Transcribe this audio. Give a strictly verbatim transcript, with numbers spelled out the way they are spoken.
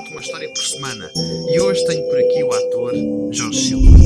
conto uma história por semana. E hoje tenho por aqui o ator Jorge Silva.